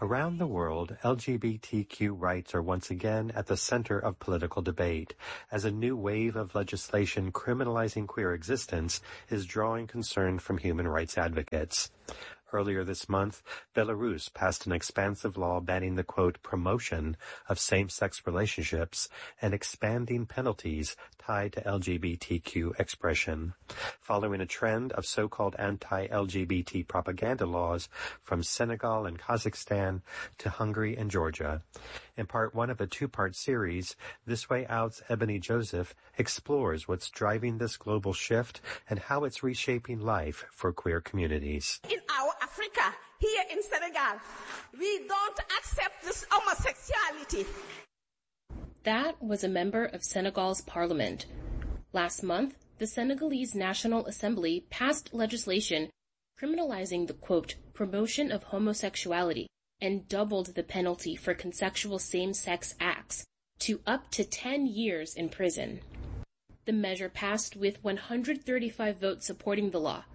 Around the world, LGBTQ rights are once again at the center of political debate, as a new wave of legislation criminalizing queer existence is drawing concern from human rights advocates. Earlier this month, Belarus passed an expansive law banning the, quote, promotion of same-sex relationships and expanding penalties tied to LGBTQ expression, following a trend of so-called anti-LGBT propaganda laws from Senegal and Kazakhstan to Hungary and Georgia. In part one of a two-part series, This Way Out's Ebony Joseph explores what's driving this global shift and how it's reshaping life for queer communities. In our Africa, here in Senegal, we don't accept this homosexuality. That was a member of Senegal's parliament. Last month, the Senegalese National Assembly passed legislation criminalizing the, quote, promotion of homosexuality and doubled the penalty for consensual same-sex acts to up to 10 years in prison. The measure passed with 135 votes supporting the law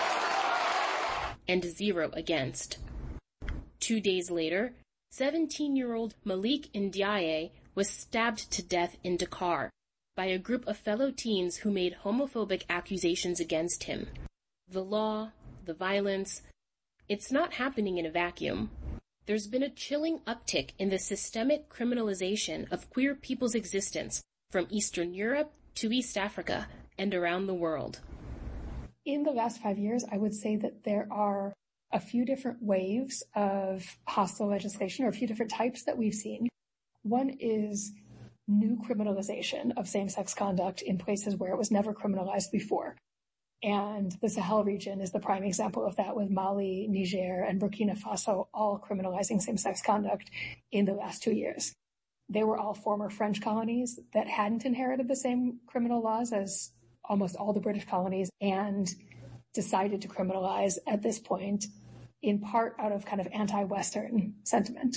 and 0 against. 2 days later, 17-year-old Malik Ndiaye was stabbed to death in Dakar by a group of fellow teens who made homophobic accusations against him. The law, the violence, it's not happening in a vacuum. There's been a chilling uptick in the systemic criminalization of queer people's existence from Eastern Europe to East Africa and around the world. In the last 5 years, I would say that there are a few different waves of hostile legislation, or a few different types that we've seen. One is new criminalization of same-sex conduct in places where it was never criminalized before. And the Sahel region is the prime example of that, with Mali, Niger, and Burkina Faso all criminalizing same-sex conduct in the last 2 years. They were all former French colonies that hadn't inherited the same criminal laws as almost all the British colonies, and decided to criminalize at this point, in part out of kind of anti-Western sentiment.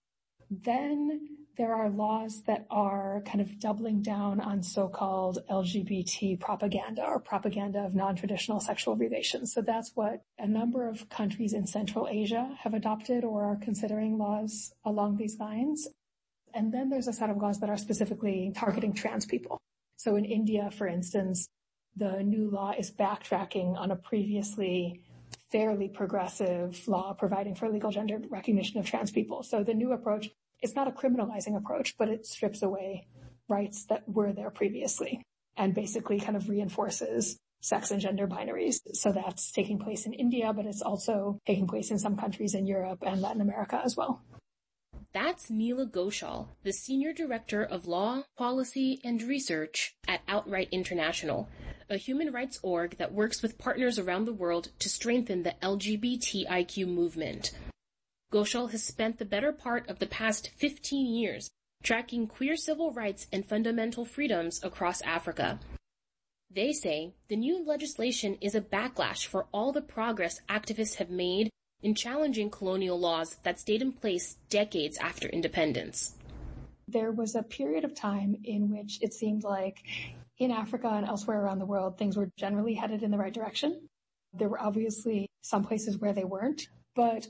Then there are laws that are kind of doubling down on so-called LGBT propaganda, or propaganda of non-traditional sexual relations. So that's what a number of countries in Central Asia have adopted or are considering laws along these lines. And then there's a set of laws that are specifically targeting trans people. So in India, for instance, the new law is backtracking on a previously fairly progressive law providing for legal gender recognition of trans people. So the new approach, it's not a criminalizing approach, but it strips away rights that were there previously and basically kind of reinforces sex and gender binaries. So that's taking place in India, but it's also taking place in some countries in Europe and Latin America as well. That's Neela Ghoshal, the Senior Director of Law, Policy, and Research at Outright International, a human rights org that works with partners around the world to strengthen the LGBTIQ movement. Ghoshal has spent the better part of the past 15 years tracking queer civil rights and fundamental freedoms across Africa. They say the new legislation is a backlash for all the progress activists have made in challenging colonial laws that stayed in place decades after independence. There was a period of time in which it seemed like in Africa and elsewhere around the world, things were generally headed in the right direction. There were obviously some places where they weren't, but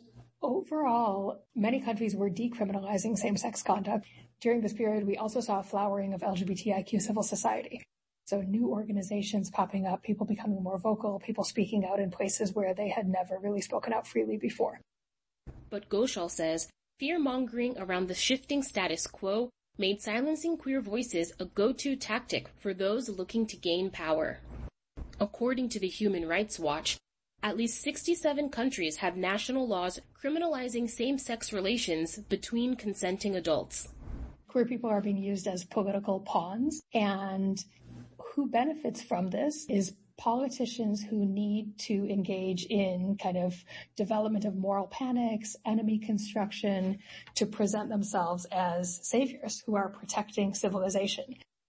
overall, many countries were decriminalizing same-sex conduct. During this period, we also saw a flowering of LGBTIQ civil society. So new organizations popping up, people becoming more vocal, people speaking out in places where they had never really spoken out freely before. But Ghoshal says fear-mongering around the shifting status quo made silencing queer voices a go-to tactic for those looking to gain power. According to the Human Rights Watch, at least 67 countries have national laws criminalizing same-sex relations between consenting adults. Queer people are being used as political pawns, and who benefits from this is politicians who need to engage in kind of development of moral panics, enemy construction, to present themselves as saviors who are protecting civilization.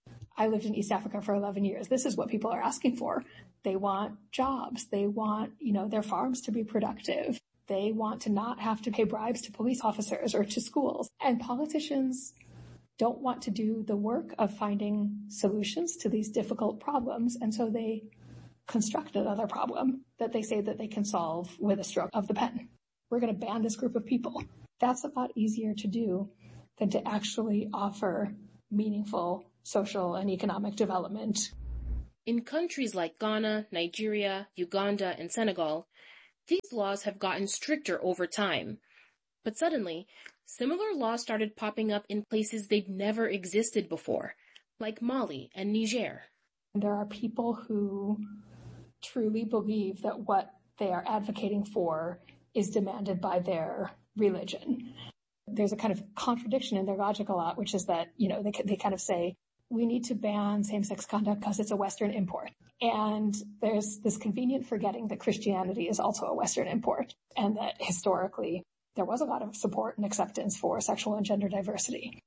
I lived in East Africa for 11 years. This is what people are asking for. They want jobs. They want, their farms to be productive. They want to not have to pay bribes to police officers or to schools. And politicians don't want to do the work of finding solutions to these difficult problems. And so they construct another problem that they say that they can solve with a stroke of the pen. We're going to ban this group of people. that's a lot easier to do than to actually offer meaningful social and economic development. In countries like Ghana, Nigeria, Uganda, and Senegal, these laws have gotten stricter over time. But suddenly, similar laws started popping up in places they'd never existed before, like Mali and Niger. There are people who truly believe that what they are advocating for is demanded by their religion. There's a kind of contradiction in their logic a lot, which is that, they kind of say, we need to ban same-sex conduct because it's a Western import. And there's this convenient forgetting that Christianity is also a Western import, and that historically there was a lot of support and acceptance for sexual and gender diversity.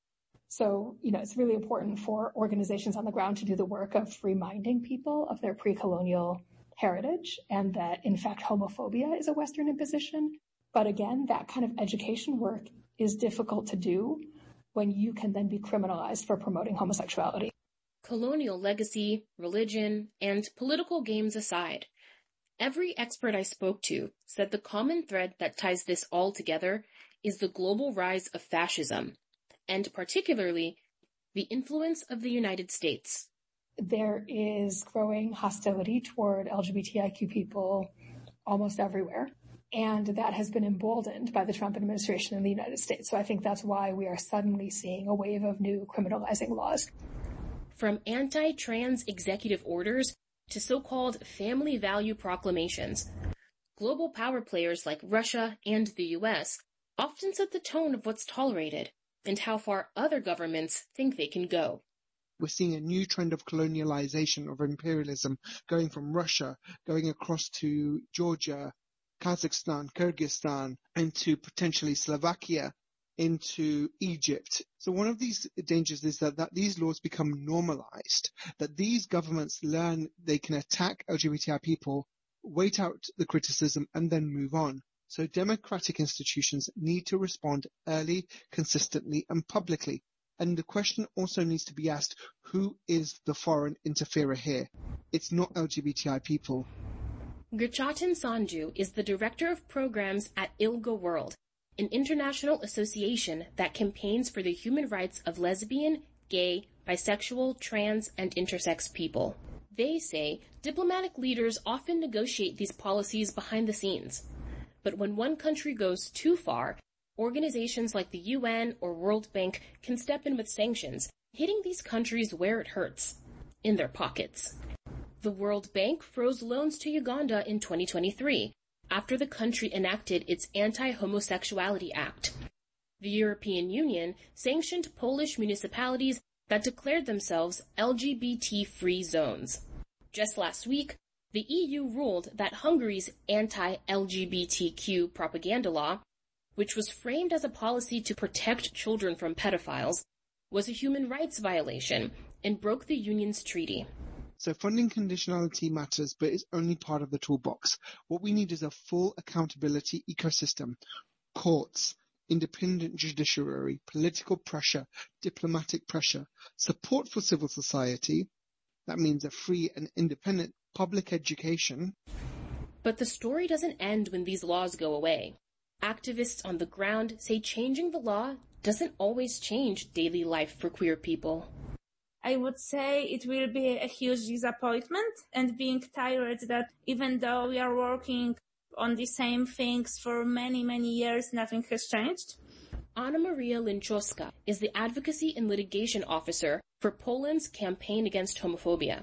So, it's really important for organizations on the ground to do the work of reminding people of their pre-colonial heritage and that, in fact, homophobia is a Western imposition. But again, that kind of education work is difficult to do when you can then be criminalized for promoting homosexuality. Colonial legacy, religion, and political games aside, every expert I spoke to said the common thread that ties this all together is the global rise of fascism, and particularly the influence of the United States. There is growing hostility toward LGBTIQ people almost everywhere. And that has been emboldened by the Trump administration in the United States. So I think that's why we are suddenly seeing a wave of new criminalizing laws. From anti-trans executive orders to so-called family value proclamations, global power players like Russia and the US often set the tone of what's tolerated and how far other governments think they can go. We're seeing a new trend of colonialization, of imperialism, going from Russia, going across to Georgia, Kazakhstan, Kyrgyzstan, into potentially Slovakia, into Egypt. So one of these dangers is that these laws become normalized, that these governments learn they can attack LGBTI people, wait out the criticism, and then move on. So democratic institutions need to respond early, consistently, and publicly. And the question also needs to be asked, who is the foreign interferer here? It's not LGBTI people. Gurchatin Sanju is the director of programs at ILGA World, an international association that campaigns for the human rights of lesbian, gay, bisexual, trans, and intersex people. They say diplomatic leaders often negotiate these policies behind the scenes. But when one country goes too far, organizations like the UN or World Bank can step in with sanctions, hitting these countries where it hurts, in their pockets. The World Bank froze loans to Uganda in 2023 after the country enacted its Anti-Homosexuality Act. The European Union sanctioned Polish municipalities that declared themselves LGBT-free zones. Just last week, the EU ruled that Hungary's anti-LGBTQ propaganda law, which was framed as a policy to protect children from pedophiles, was a human rights violation and broke the Union's treaty. So funding conditionality matters, but it's only part of the toolbox. What we need is a full accountability ecosystem. Courts, independent judiciary, political pressure, diplomatic pressure, support for civil society. That means a free and independent public education. But the story doesn't end when these laws go away. Activists on the ground say changing the law doesn't always change daily life for queer people. I would say it will be a huge disappointment, and being tired that even though we are working on the same things for many, many years, nothing has changed. Anna Maria Linczowska is the Advocacy and Litigation Officer for Poland's campaign against homophobia.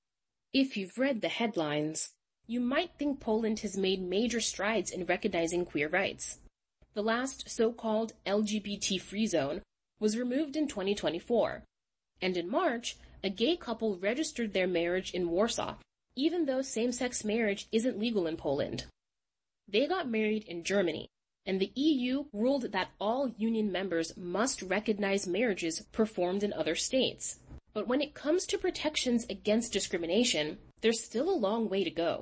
If you've read the headlines, you might think Poland has made major strides in recognizing queer rights. The last so-called LGBT-free zone was removed in 2024. And in March, a gay couple registered their marriage in Warsaw, even though same-sex marriage isn't legal in Poland. They got married in Germany, and the EU ruled that all union members must recognize marriages performed in other states. But when it comes to protections against discrimination, there's still a long way to go.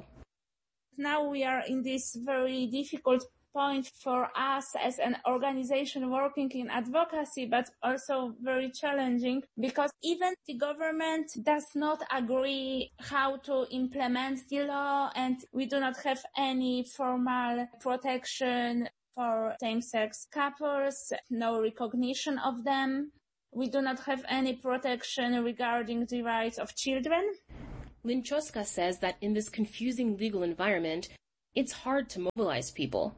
Now we are in this very difficult point for us as an organization working in advocacy, but also very challenging because even the government does not agree how to implement the law, and we do not have any formal protection for same-sex couples, no recognition of them. We do not have any protection regarding the rights of children. Linchoska says that in this confusing legal environment, it's hard to mobilize people.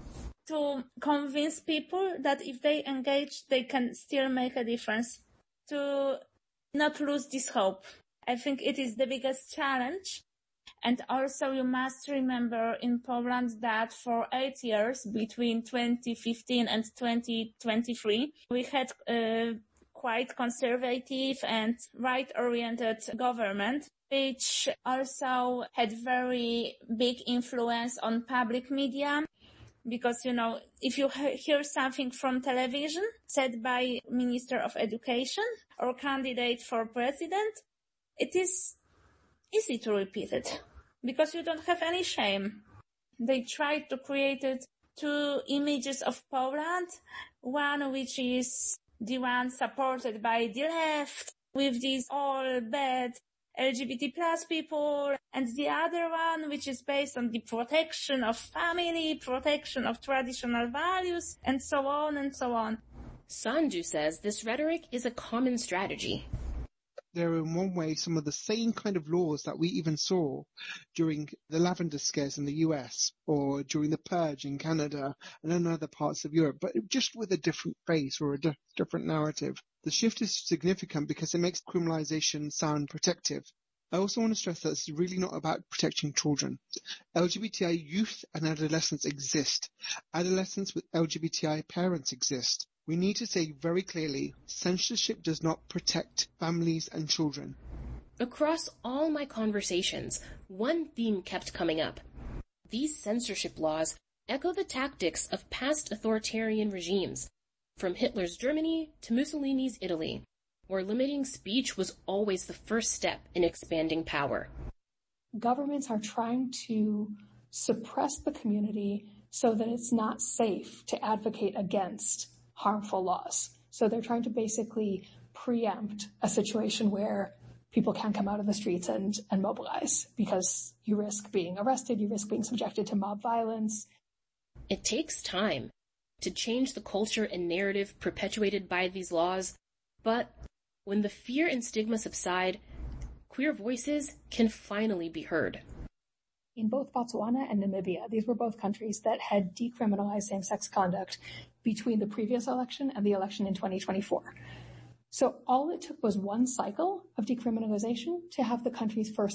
To convince people that if they engage, they can still make a difference. To not lose this hope. I think it is the biggest challenge. And also you must remember in Poland that for 8 years, between 2015 and 2023, we had a quite conservative and right-oriented government, which also had very big influence on public media. Because, if you hear something from television said by Minister of Education or candidate for president, it is easy to repeat it because you don't have any shame. They tried to create 2 images of Poland, one which is the one supported by the left with these all bad LGBT plus people, and the other one which is based on the protection of family, protection of traditional values, and so on and so on. Sanju says this rhetoric is a common strategy. They're in one way some of the same kind of laws that we even saw during the lavender scares in the US or during the purge in Canada and in other parts of Europe, but just with a different face or a different narrative. The shift is significant because it makes criminalization sound protective. I also want to stress that it's really not about protecting children. LGBTI youth and adolescents exist. Adolescents with LGBTI parents exist. We need to say very clearly, censorship does not protect families and children. Across all my conversations, one theme kept coming up. These censorship laws echo the tactics of past authoritarian regimes, from Hitler's Germany to Mussolini's Italy, where limiting speech was always the first step in expanding power. Governments are trying to suppress the community so that it's not safe to advocate against harmful laws. So they're trying to basically preempt a situation where people can't come out of the streets and mobilize because you risk being arrested, you risk being subjected to mob violence. It takes time to change the culture and narrative perpetuated by these laws, but when the fear and stigma subside, queer voices can finally be heard. In both Botswana and Namibia, these were both countries that had decriminalized same-sex conduct between the previous election and the election in 2024. So all it took was one cycle of decriminalization to have the country's first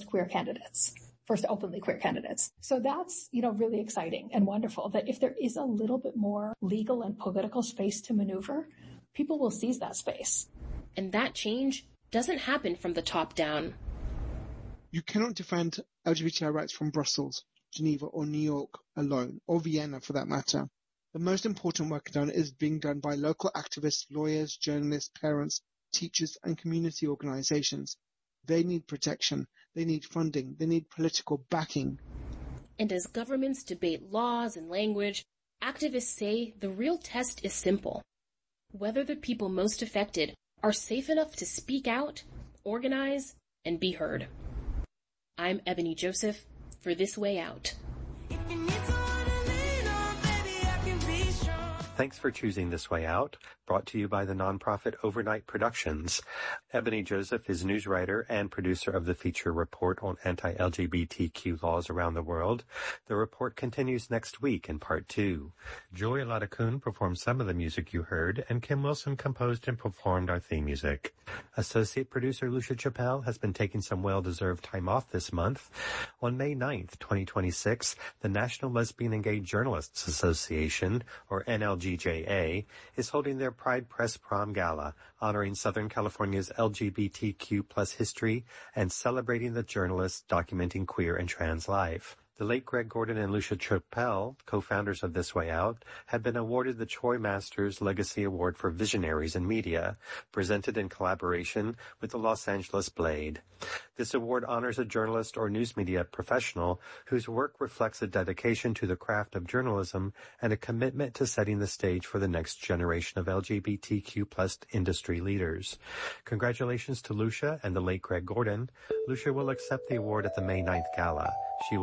openly queer candidates. So that's, really exciting and wonderful that if there is a little bit more legal and political space to maneuver, people will seize that space. And that change doesn't happen from the top down. You cannot defend LGBTI rights from Brussels, Geneva, or New York alone, or Vienna for that matter. The most important work done is being done by local activists, lawyers, journalists, parents, teachers, and community organizations. They need protection, they need funding, they need political backing. And as governments debate laws and language, activists say the real test is simple. Whether the people most affected are safe enough to speak out, organize, and be heard. I'm Ebony Joseph for This Way Out. Thanks for choosing This Way Out, brought to you by the nonprofit Overnight Productions. Ebony Joseph is news writer and producer of the feature report on anti-LGBTQ laws around the world. The report continues next week in part 2. Joy Ladakun performed some of the music you heard, and Kim Wilson composed and performed our theme music. Associate producer Lucia Chappelle has been taking some well-deserved time off this month. On May 9th, 2026, the National Lesbian and Gay Journalists Association, or NLGJA, is holding their Pride Press Prom Gala, honoring Southern California's LGBTQ plus history and celebrating the journalists documenting queer and trans life. The late Greg Gordon and Lucia Chappelle, co-founders of This Way Out, had been awarded the Troy Masters Legacy Award for Visionaries in Media, presented in collaboration with the Los Angeles Blade. This award honors a journalist or news media professional whose work reflects a dedication to the craft of journalism and a commitment to setting the stage for the next generation of LGBTQ plus industry leaders. Congratulations to Lucia and the late Greg Gordon. Lucia will accept the award at the May 9th Gala. She will be back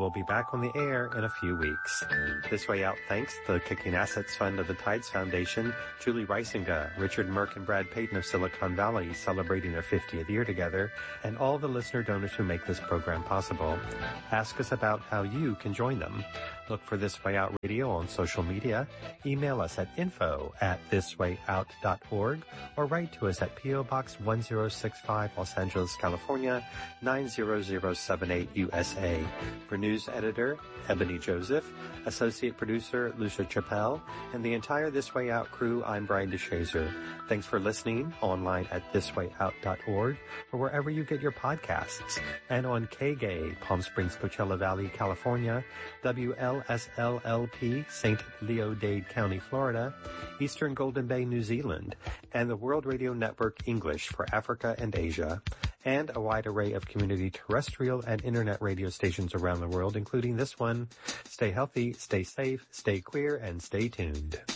back on the air in a few weeks. This Way Out thanks the Kicking Assets Fund of the Tides Foundation, Julie Reisinga, Richard Merck and Brad Payton of Silicon Valley celebrating their 50th year together, and all the listener donors who make this program possible. Ask us about how you can join them. Look for This Way Out Radio on social media. Email us at info@thiswayout.org or write to us at P.O. Box 1065, Los Angeles, California, 90078 USA. For news editor, Ebony Joseph, associate producer, Lucia Chappelle, and the entire This Way Out crew, I'm Brian DeShazer. Thanks for listening online at thiswayout.org or wherever you get your podcasts, and on KGAY, Palm Springs, Coachella Valley, California, WLSLLP, St. Leodade County, Florida, Eastern Golden Bay, New Zealand, and the World Radio Network English for Africa and Asia, and a wide array of community terrestrial and internet radio stations around the world, including this one. Stay healthy, stay safe, stay queer, and stay tuned.